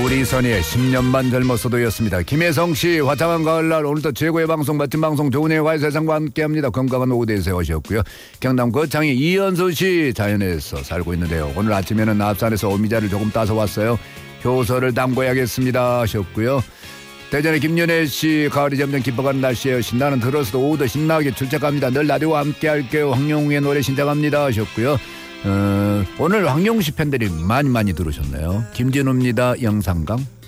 우리 선의 10년만 젊었어도였습니다. 김혜성씨 화창한 가을날 오늘도 최고의 방송 멋진 방송 좋은 해와의 세상과 함께합니다. 건강한 오후 되세요 하셨고요. 경남 거창의 이현수씨 자연에서 살고 있는데요. 오늘 아침에는 앞산에서 오미자를 조금 따서 왔어요. 효소를 담궈야겠습니다 하셨고요. 대전의 김연애씨 가을이 점점 깊어가는 날씨에요. 신나는 들어서도 오후도 신나게 출첵합니다. 늘 라디오와 함께할게요. 황용우의 노래 신청합니다 하셨고요. 오늘 황용씨 팬들이 많이 들으셨네요. 김진우입니다. 영산강.